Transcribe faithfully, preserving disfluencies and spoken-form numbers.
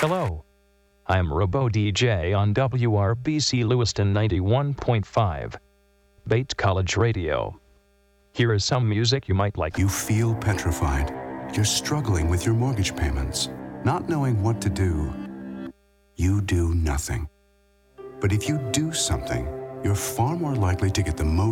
Hello, I'm Robo D J on W R B C Lewiston ninety-one point five, Bates College Radio. Here is some music you might like. You feel petrified. You're struggling with your mortgage payments, not knowing what to do. You do nothing. But if you do something, you're far more likely to get the most